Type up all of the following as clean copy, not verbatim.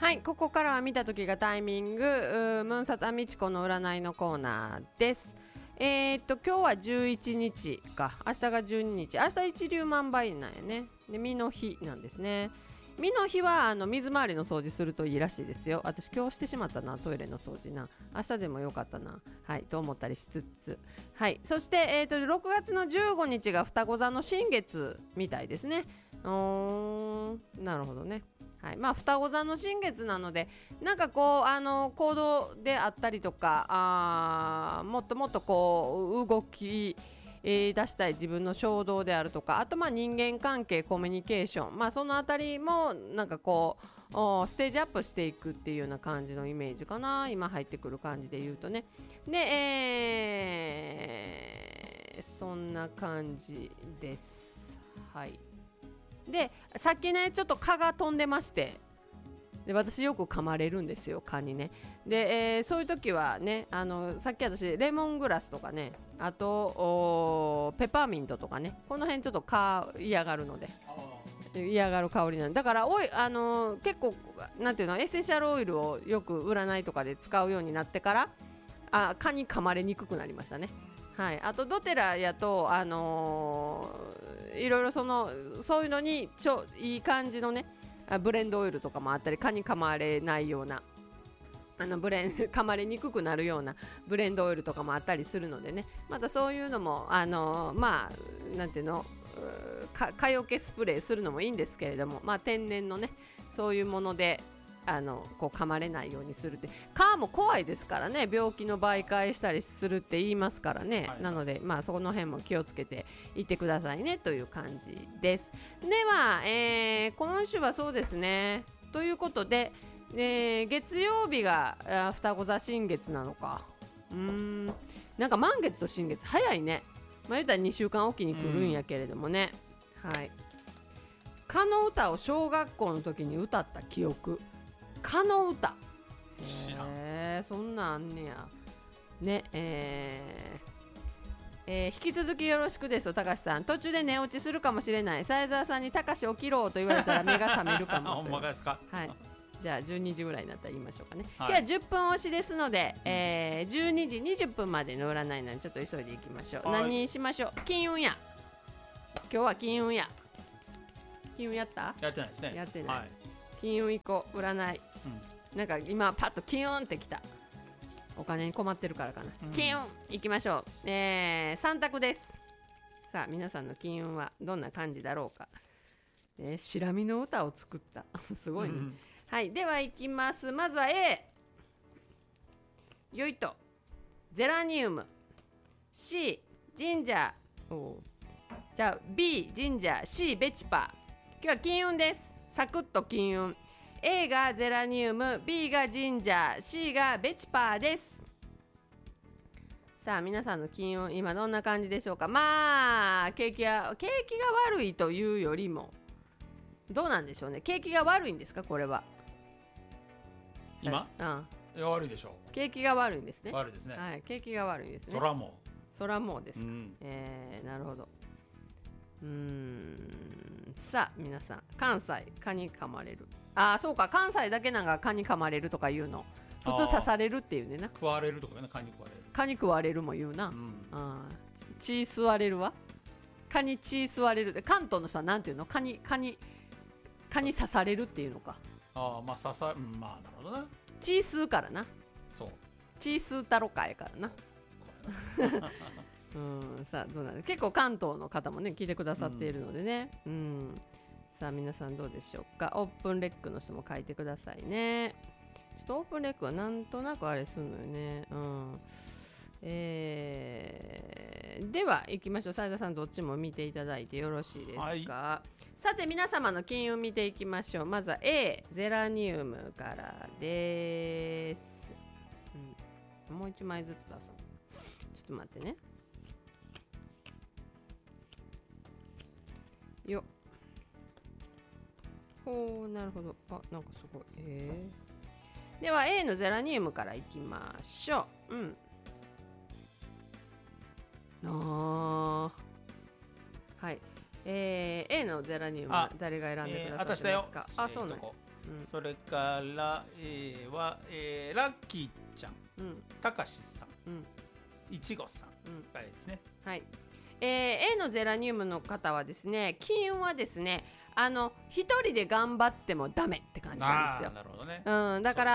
はい、ここからは見た時がタイミングムーンサタミチコの占いのコーナーです。今日は11日か、明日が12日、明日一粒万倍なんやね。で、実の日なんですね。実の日は水回りの掃除するといいらしいですよ。私今日してしまったな、トイレの掃除な。明日でもよかったな、はいと思ったりしつつ、はい。そして、6月の15日が双子座の新月みたいですね。なるほどね。はい、まあ双子座の新月なので、なんかこう行動であったりとか、もっともっとこう動き出したい自分の衝動であるとか、あとまあ人間関係、コミュニケーション、まあそのあたりもなんかこうステージアップしていくっていうような感じのイメージかな、今入ってくる感じで言うとね。で、そんな感じです。はい。で、さっきねちょっと蚊が飛んでまして、で私よく噛まれるんですよ、蚊にね。で、そういう時はね、さっき私レモングラスとかね、あとペパーミントとかね、この辺ちょっと蚊嫌がるので、嫌がる香りなんで、だから結構なんていうの、エッセンシャルオイルをよく占いとかで使うようになってから蚊に噛まれにくくなりましたね。はい、あとドテラやと、いろいろそういうのにいい感じのねブレンドオイルとかもあったり、蚊に噛まれないような噛まれにくくなるようなブレンドオイルとかもあったりするのでね、またそういうのもまあなんていうの、蚊よけスプレーするのもいいんですけれども、まあ天然のねそういうものでこう噛まれないようにするって、蚊も怖いですからね、病気の媒介したりするって言いますからね、はい、なのでまあそこの辺も気をつけていってくださいねという感じです。では、今週はそうですねということで、月曜日が双子座新月なのか、なんか満月と新月早いね。まあ言ったら2週間おきに来るんやけれどもね、はい。蚊の歌を小学校の時に歌った記憶、蚊の歌、そんなんあんねやね。引き続きよろしくですと、高橋さん。途中で寝落ちするかもしれない。沢さんに高橋起きろと言われたら目が覚めるかもほんまですか。 はい、じゃあ12時ぐらいになったら言いましょうかね、はい、今日は10分押しですので、12時20分までの占いなのでちょっと急いでいきましょう。何にしましょう。金運や、今日は金運や。金運やった？ やってないですね。 やってない、はい、金運行こう、占い、なんか今パッと金運ってきた。お金に困ってるからかな、金運行きましょう。3択です。さあ皆さんの金運はどんな感じだろうか。シラミの歌を作ったすごいね、はい、では行きます。まずは A よいとゼラニウム、 C ジンジャー、じゃあ B ジンジャー、 C ベチパー。今日は金運です。サクッと金運。 A がゼラニウム、 B がジンジャー、 C がベチパーです。さあ皆さんの金運今どんな感じでしょうか。まあ景気が悪いというよりもどうなんでしょうね。景気が悪いんですかこれは今？いや悪いでしょう。 景気が悪いんですね。 悪いですね。 はい、景気が悪いですね。 空もですか、なるほど。さあ皆さん、関西蚊に噛まれる、そうか、関西だけなんか蚊に噛まれるとか言うの。普通刺されるっていうねな。 食われるとかね、蚊に食われる。 蚊に食われるも言うな、血吸われるわ。蚊に血吸われるで、関東の人はなんていうの、蚊に刺されるっていうのか。 まあ刺さ、まあなるほどな。 血吸うからな。そう血吸うたろかやからな。さあどうなる。結構関東の方もね聞いてくださっているのでね、さあ皆さんどうでしょうか。オープンレックの人も書いてくださいね。ちょっとオープンレックはなんとなくあれするのよね。では行きましょう。斉田さんどっちも見ていただいてよろしいですか、はい、さて皆様の金運見ていきましょう。まずは A ゼラニウムからです、もう1枚ずつ出そう。ちょっと待ってねよっ。ほう、なるほど。なんかすごい。では A のゼラニウムからいきましょう。はい。 A のゼラニウムは誰が選んでくださってますか？そうね。 それから A は、ラッキーちゃん、たかしさん、いちごさんが A ですね。 はい。A のゼラニウムの方はですね、金運はですね、一人で頑張ってもダメって感じなんですよ。 なるほどね。 だから、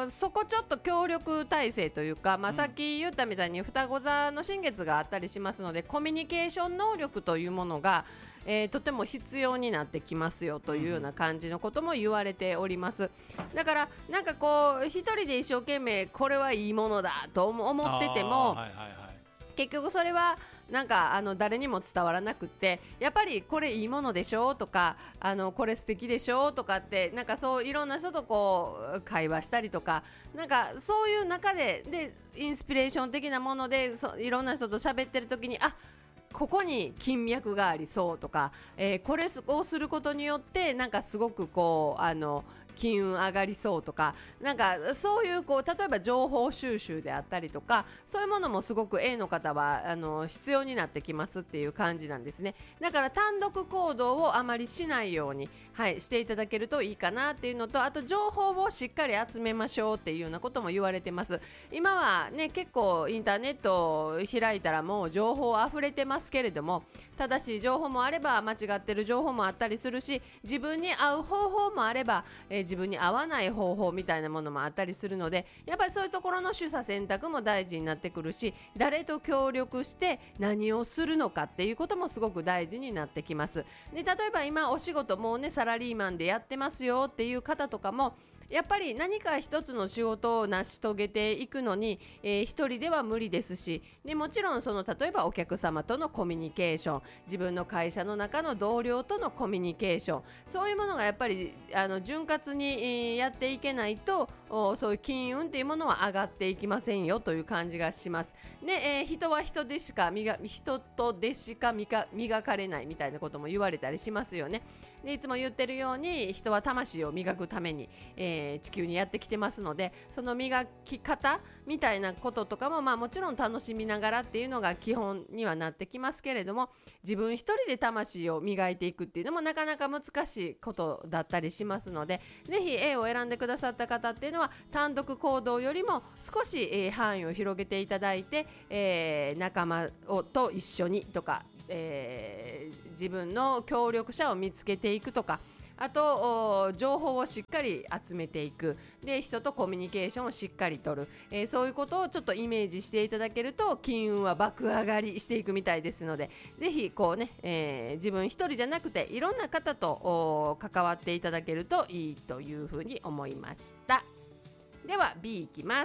そこちょっと協力体制というか、さっき言ったみたいに双子座の新月があったりしますので、コミュニケーション能力というものが、とても必要になってきますよというような感じのことも言われております。だからなんかこう一人で一生懸命これはいいものだと思ってても、結局それはなんか誰にも伝わらなくって、やっぱりこれいいものでしょとかこれ素敵でしょとかって、なんかそういろんな人とこう会話したりとか、なんかそういう中でインスピレーション的なものでいろんな人と喋ってる時に、ここに金脈がありそうとか、これをすることによってなんかすごくこう金運上がりそうとか、なんかそういうこう例えば情報収集であったりとか、そういうものもすごく A の方は必要になってきますっていう感じなんですね。だから単独行動をあまりしないように、していただけるといいかなっていうのと、あと情報をしっかり集めましょうっていうようなことも言われてます。今はね、結構インターネットを開いたらもう情報あふれてますけれども、正しい情報もあれば間違ってる情報もあったりするし、自分に合う方法もあれば、自分に合わない方法みたいなものもあったりするので、やっぱりそういうところの取捨選択も大事になってくるし、誰と協力して何をするのかっていうこともすごく大事になってきます。で、例えば今お仕事もうねサラリーマンでやってますよっていう方とかも、やっぱり何か一つの仕事を成し遂げていくのに、一人では無理ですし、でもちろん例えばお客様とのコミュニケーション、自分の会社の中の同僚とのコミュニケーション、そういうものがやっぱり潤滑に、やっていけないと、そういう金運っていうものは上がっていきませんよという感じがします。で、人は人とでしか磨かれないみたいなことも言われたりしますよね。でいつも言ってるように、人は魂を磨くために、地球にやってきてますので、その磨き方みたいなこととかも、もちろん楽しみながらっていうのが基本にはなってきますけれども、自分一人で魂を磨いていくっていうのもなかなか難しいことだったりしますので、ぜひ A を選んでくださった方っていうのは単独行動よりも少し、範囲を広げていただいて、仲間と一緒にとか、自分の協力者を見つけていくとか、あと情報をしっかり集めていく、で人とコミュニケーションをしっかりとる、そういうことをちょっとイメージしていただけると金運は爆上がりしていくみたいですので、ぜひこうね、自分一人じゃなくていろんな方と関わっていただけるといいというふうに思いました。では B いきます。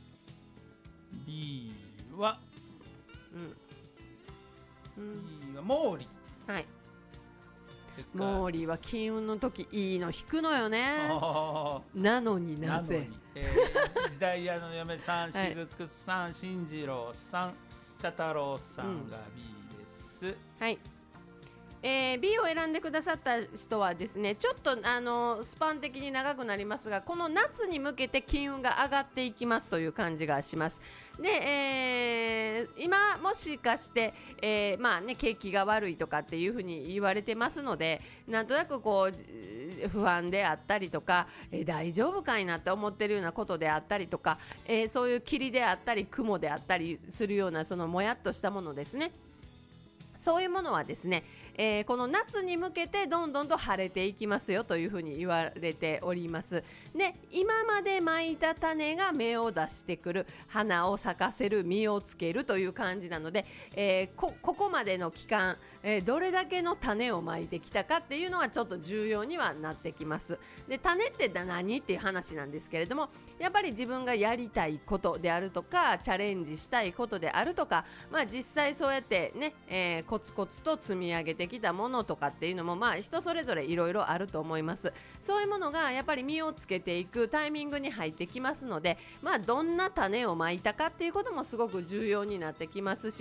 B は、B は毛利。 はい、毛利は金運の時いいの引くのよね。なのになぜ時代屋の嫁さん、しずくさん、進次郎さん、茶太郎さんが B です。 はい、B を選んでくださった人はですね、ちょっとスパン的に長くなりますが、この夏に向けて金運が上がっていきますという感じがします。で、今もしかして、景気が悪いとかっていうふうに言われてますので、なんとなくこう不安であったりとか、大丈夫かいなって思ってるようなことであったりとか、そういう霧であったり雲であったりするような、そのもやっとしたものですね。そういうものはですね、この夏に向けてどんどんと晴れていきますよというふうに言われております。で、今までまいた種が芽を出してくる、花を咲かせる、実をつけるという感じなので、ここまでの期間、どれだけの種をまいてきたかっていうのはちょっと重要にはなってきます。で、種って何っていう話なんですけれども、やっぱり自分がやりたいことであるとか、チャレンジしたいことであるとか、実際そうやってね、コツコツと積み上げてきたものとかっていうのも人それぞれいろいろあると思います。そういうものがやっぱり実をつけていくタイミングに入ってきますので、どんな種をまいたかっていうこともすごく重要になってきますし、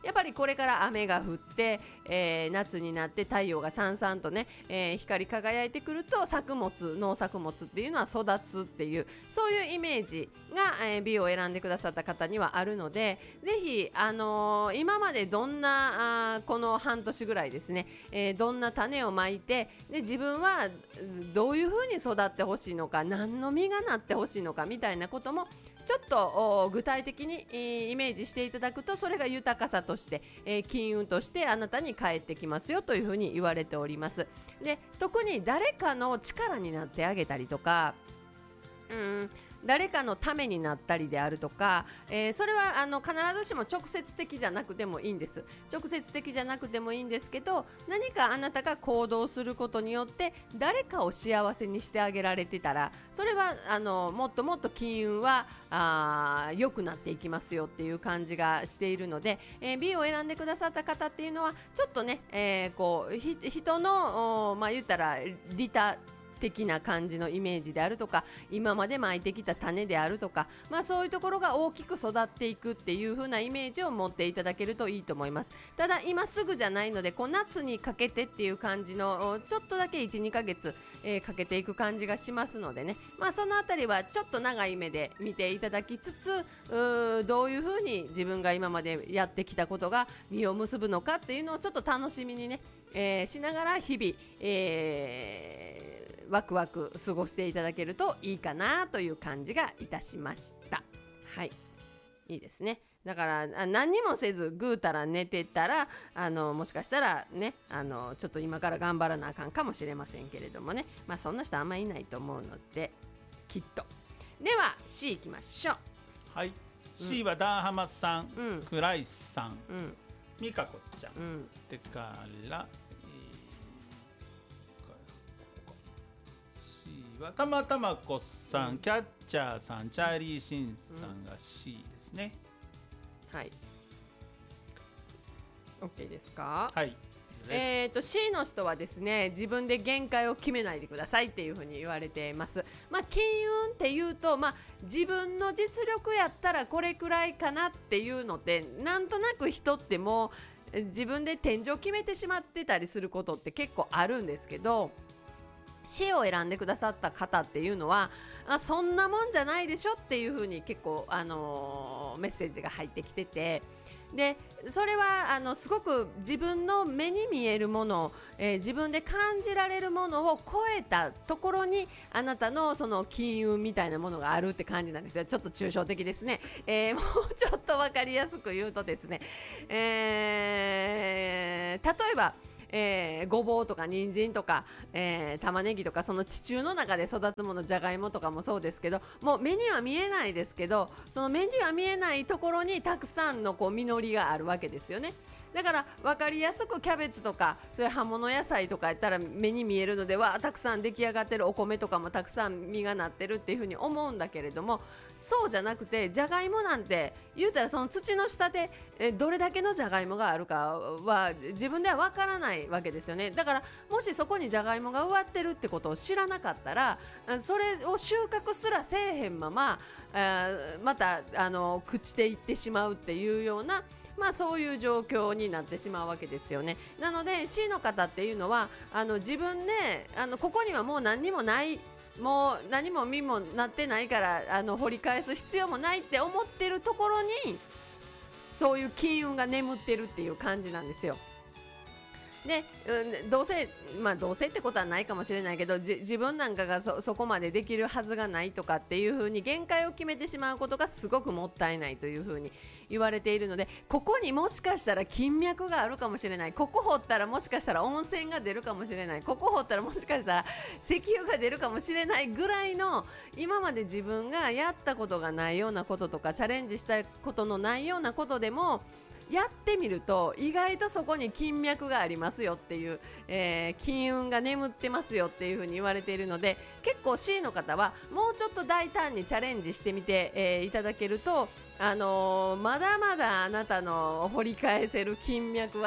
やっぱりこれから雨が降って、夏になって太陽がさんさんとね、光り輝いてくると農作物っていうのは育つっていう、そういうイメージが、美を選んでくださった方にはあるので、ぜひ、今までどんなこの半年ぐらいですね、どんな種をまいて、で自分はどういう風に育ってほしいのか、何の実がなってほしいのかみたいなこともちょっと具体的にイメージしていただくと、それが豊かさとして、金運としてあなたに返ってきますよというふうに言われております。で、特に誰かの力になってあげたりとか、誰かのためになったりであるとか、それは必ずしも直接的じゃなくてもいいんです。直接的じゃなくてもいいんですけど、何かあなたが行動することによって誰かを幸せにしてあげられてたら、それはもっともっと金運は良くなっていきますよっていう感じがしているので、B を選んでくださった方っていうのはちょっとね、人の言ったら利他的な感じのイメージであるとか、今まで巻いてきた種であるとか、そういうところが大きく育っていくっていう風なイメージを持っていただけるといいと思います。ただ今すぐじゃないので、夏にかけてっていう感じのちょっとだけ 1,2 ヶ月、かけていく感じがしますのでね、そのあたりはちょっと長い目で見ていただきつつ、どういう風に自分が今までやってきたことが実を結ぶのかっていうのをちょっと楽しみにね、しながら日々、ワクワク過ごしていただけるといいかなという感じがいたしました。はい、いいですね。だから何にもせずぐうたら寝てたらもしかしたらねちょっと今から頑張らなあかんかもしれませんけれどもね、そんな人あんまりいないと思うので、きっと。では C いきましょう。 はい、C はダーハマさん、クライスさん、ミカコちゃん、でからたまたまこさん、キャッチャーさん、チャーリーシンさんが C ですね。 はい。OK ですか？ はい。 C の人はですね、自分で限界を決めないでくださいっていうふうに言われています。金運っていうと、自分の実力やったらこれくらいかなっていうのってなんとなく人っても自分で天井決めてしまってたりすることって結構あるんですけど、C を選んでくださった方っていうのはそんなもんじゃないでしょっていう風に結構、メッセージが入ってきてて、でそれはすごく自分の目に見えるもの、自分で感じられるものを超えたところにあなたのその金運みたいなものがあるって感じなんですよ。ちょっと抽象的ですね。もうちょっと分かりやすく言うとですね、例えばごぼうとか人参とか、玉ねぎとか、その地中の中で育つもの、じゃがいもとかもそうですけど、もう目には見えないですけど、その目には見えないところにたくさんの実りがあるわけですよね。だから分かりやすくキャベツとかそういう葉物野菜とかやったら目に見えるので、たくさん出来上がってるお米とかもたくさん実がなってるっていう風に思うんだけれども、そうじゃなくて、じゃがいもなんて言うたらその土の下でどれだけのじゃがいもがあるかは自分では分からないわけですよね。だからもしそこにじゃがいもが植わってるってことを知らなかったら、それを収穫すらせえへんまままた朽ちていってしまうっていうような、そういう状況になってしまうわけですよね。なので C の方っていうのは自分でここにはもう何にもない、もう何も実もなってないから掘り返す必要もないって思ってるところにそういう金運が眠ってるっていう感じなんですよ。で、どうせってことはないかもしれないけど、自分なんかがそこまでできるはずがないとかっていう風に限界を決めてしまうことがすごくもったいないという風に言われているので、ここにもしかしたら金脈があるかもしれない、ここ掘ったらもしかしたら温泉が出るかもしれない、ここ掘ったらもしかしたら石油が出るかもしれないぐらいの、今まで自分がやったことがないようなこととかチャレンジしたことのないようなことでもやってみると意外とそこに金脈がありますよっていう、金運が眠ってますよっていう風に言われているので、結構 C の方はもうちょっと大胆にチャレンジしてみて、いただけるとまだまだあなたの掘り返せる金脈は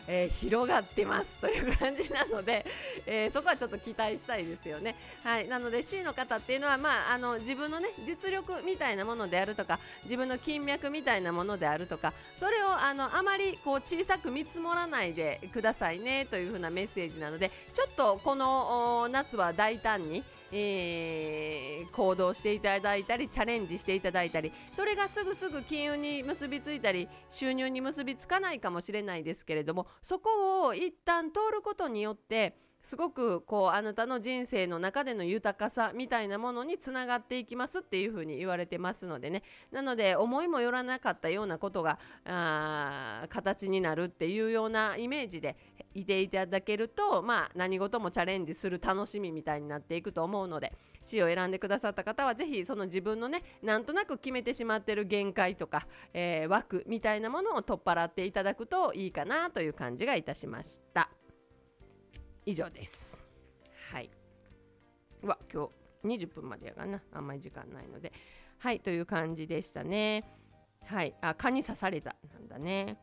広がってますという感じなので、そこはちょっと期待したいですよね。はい、なので C の方っていうのは、自分のね実力みたいなものであるとか、自分の金脈みたいなものであるとか、それをあまりこう小さく見積もらないでくださいねというふうなメッセージなので、ちょっとこの夏は大胆に行動していただいたり、チャレンジしていただいたり、それがすぐ金運に結びついたり収入に結びつかないかもしれないですけれども、そこを一旦通ることによってすごくこうあなたの人生の中での豊かさみたいなものにつながっていきますっていうふうに言われてますのでね。なので思いもよらなかったようなことが形になるっていうようなイメージでいていただけると、何事もチャレンジする楽しみみたいになっていくと思うので、C を選んでくださった方はぜひその自分のねなんとなく決めてしまってる限界とか、枠みたいなものを取っ払っていただくといいかなという感じがいたしました。以上です。はい。今日20分までやがな、あんまり時間ないので、はいという感じでしたね。はい、蚊に刺されたなんだね。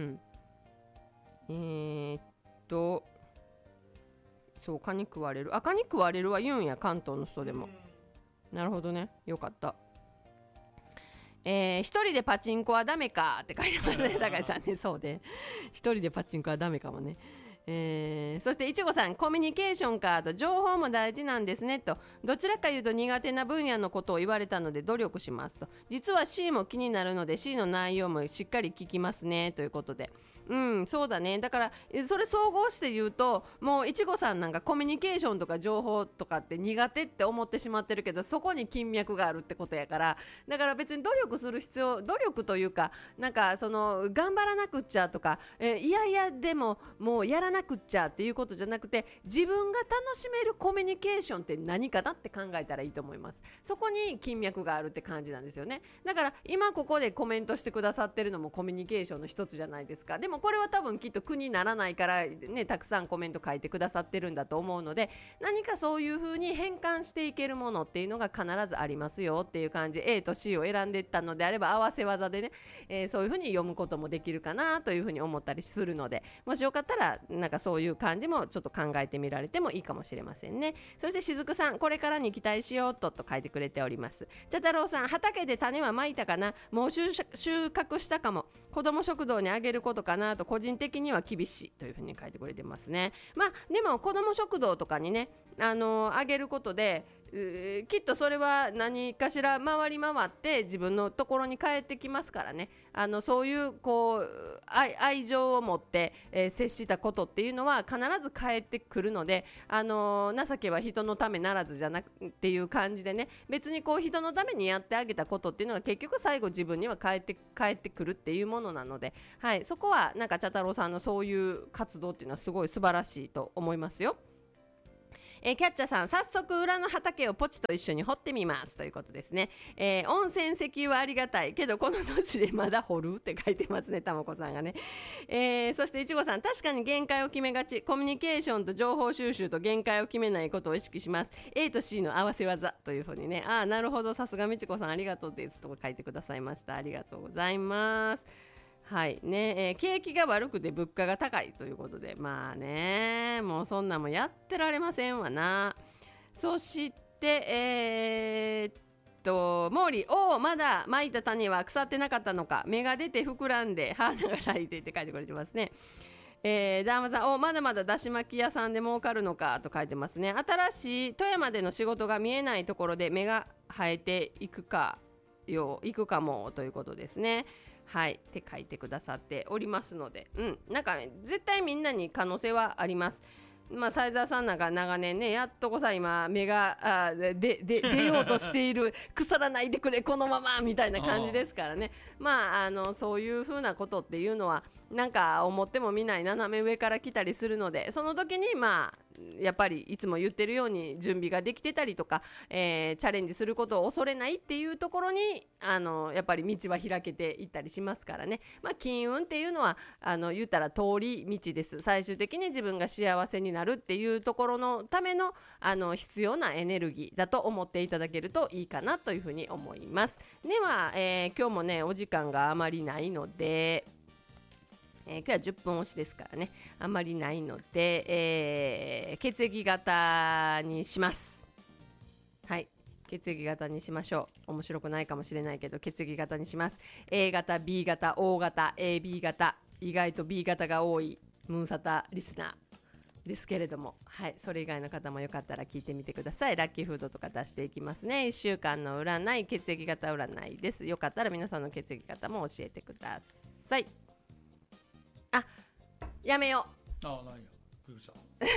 そう、蚊に食われる。蚊に食われるは言うんや、関東の人でも。なるほどね、よかった。一人でパチンコはダメかって書いてますね、高橋さんね。そうで、一人でパチンコはダメかもね。そしていちごさん、コミュニケーションかと、情報も大事なんですねと、どちらかいうと苦手な分野のことを言われたので努力しますと、実は C も気になるので C の内容もしっかり聞きますねということで、そうだね。だからそれ総合して言うと、もういちごさんなんかコミュニケーションとか情報とかって苦手って思ってしまってるけど、そこに金脈があるってことやから、だから別に努力する必要、努力というか、なんかその頑張らなくっちゃとか、いやいやでももうやらなくっちゃっていうことじゃなくて、自分が楽しめるコミュニケーションって何かなって考えたらいいと思います。そこに金脈があるって感じなんですよね。だから今ここでコメントしてくださってるのもコミュニケーションの一つじゃないですか。でもこれは多分きっと苦にならないからね、たくさんコメント書いてくださってるんだと思うので、何かそういう風に変換していけるものっていうのが必ずありますよっていう感じ。 A と C を選んでいったのであれば合わせ技でね、そういう風に読むこともできるかなという風に思ったりするので、もしよかったらなんかそういう感じもちょっと考えてみられてもいいかもしれませんね。そしてしずくさん、これからに期待しようと書いてくれております。茶太郎さん、畑で種はまいたかな、もう収穫したかも、子ども食堂にあげることかなと個人的には厳しいというふうに書いてくれてますね。でも子ども食堂とかにねあげることできっとそれは何かしら回り回って自分のところに帰ってきますからね。そういうこう愛情を持って、接したことっていうのは必ず帰ってくるので、情けは人のためならずじゃなくっていう感じでね、別にこう人のためにやってあげたことっていうのが結局最後自分には帰ってくるっていうものなので、はい、そこはなんか茶太郎さんのそういう活動っていうのはすごい素晴らしいと思いますよ。キャッチャーさん、早速裏の畑をポチと一緒に掘ってみますということですね。温泉石油はありがたいけどこの年でまだ掘るって書いてますね、たまこさんがね。そしていちごさん、確かに限界を決めがち、コミュニケーションと情報収集と限界を決めないことを意識します。 A と C の合わせ技というふうにね。なるほど、さすがみちこさんありがとうですと書いてくださいました。ありがとうございます。はいね、景気が悪くて物価が高いということで、もうそんなもんやってられませんわな。そしてモーリー、まだまいた種は腐ってなかったのか、芽が出て膨らんで花が咲いてって書いてくれてますね。ダーマさん、まだまだだし巻き屋さんで儲かるのかと書いてますね。新しい富山での仕事が見えないところで芽が生えていくかもということですね。はいって書いてくださっておりますので、なんか、絶対みんなに可能性はあります。斉沢さんなんか長年ね、やっとこさ今芽が出ようとしている腐らないでくれこのままみたいな感じですからね。そういうふうなことっていうのはなんか思っても見ない斜め上から来たりするので、その時にやっぱりいつも言ってるように準備ができてたりとか、チャレンジすることを恐れないっていうところにやっぱり道は開けていったりしますからね。金運っていうのは言ったら通り道です。最終的に自分が幸せになるっていうところのための必要なエネルギーだと思っていただけるといいかなというふうに思います。では、今日もねお時間があまりないので今日は10分押しですからね、あんまりないので、血液型にします。はい、血液型にしましょう。面白くないかもしれないけど血液型にします。 A 型 B 型 O 型 AB 型、意外と B 型が多いムーンサタリスナーですけれども、はい、それ以外の方もよかったら聞いてみてください。ラッキーフードとか出していきますね。1週間の占い、血液型占いです。よかったら皆さんの血液型も教えてください。あ、やめよう。 あ、何や、びっくりした。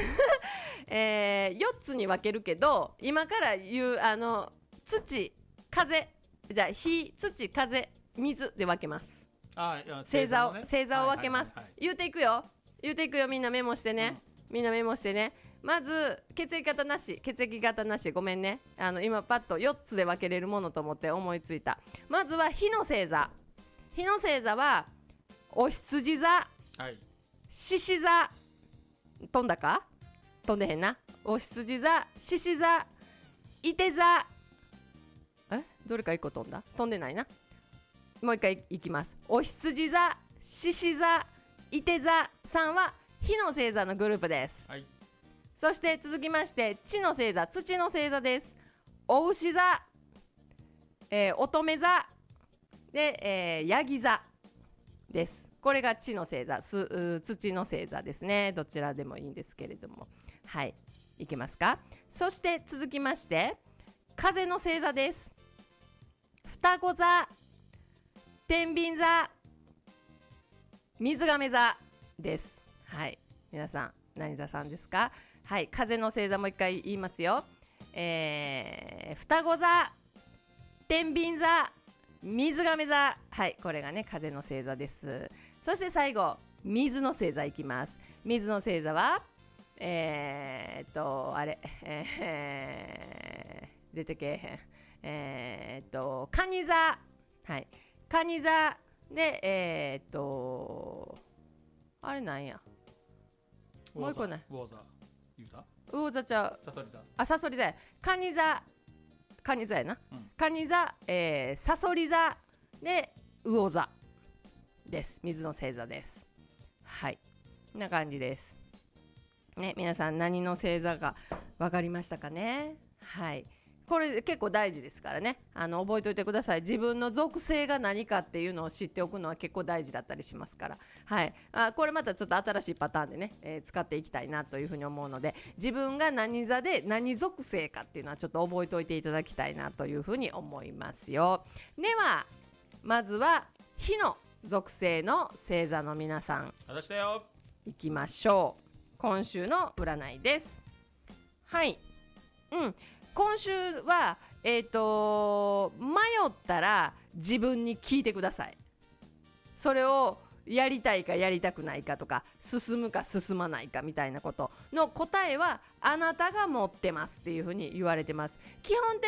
4つに分けるけど、今から言う土風、じゃあ火土風水で分けます。星座を分けます。言うていくよ、みんなメモしてね、みんなメモしてね。まず血液型なし、ごめんね、今パッと4つで分けれるものと思って思いついた。まずは火の星座はお羊座、獅子座、飛んだか飛んでへんな。お羊座、獅子座、いて座、どれか1個飛んだ？飛んでないな。もう一回いきます。お羊座、獅子座、いて座さんは火の星座のグループです、そして続きまして地の星座、土の星座です。お牛座、乙女座で、ヤギ座です。これが地の星座、土の星座ですね。どちらでもいいんですけれども、はい、いけますか。そして続きまして風の星座です。双子座、天秤座、水亀座です。はい、皆さん何座さんですか。はい、風の星座もう一回言いますよ。双子座、天秤座、水亀座、はい、これがね風の星座です。そして最後水の星座いきます。水の星座は出てけへん、蟹座、はい、蟹座であれなんや、もう一個ない。 魚座言うた？ 魚座ちゃう。 サソリ座。 サソリ座や。蟹座やな。蟹座、サソリ座で魚座です。水の星座です。はい、こんな感じですね。皆さん何の星座か分かりましたかね。はい、これ結構大事ですからね、覚えておいてください。自分の属性が何かっていうのを知っておくのは結構大事だったりしますから、はい、これまたちょっと新しいパターンでね、使っていきたいなというふうに思うので、自分が何座で何属性かっていうのはちょっと覚えておいていただきたいなというふうに思いますよ。ではまずは火の属性の星座の皆さんいきましょう。今週の占いです。はい、今週は迷ったら自分に聞いてください。それをやりたいかやりたくないかとか、進むか進まないかみたいなことの答えはあなたが持ってますっていうふうに言われてます。基本的